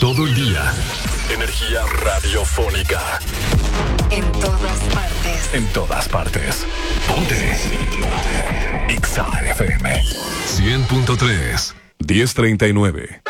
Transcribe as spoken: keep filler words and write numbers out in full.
todo el día. Energía radiofónica. En todas partes. En todas partes. Ponte. Exa F M. cien punto tres. diez treinta y nueve.